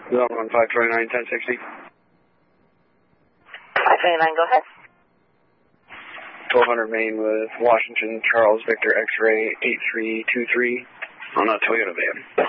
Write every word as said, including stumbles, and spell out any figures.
Development five twenty-nine, ten sixty. five twenty-nine, go ahead. twelve hundred Main with Washington, Charles Victor X-ray eight three two three on a Toyota van.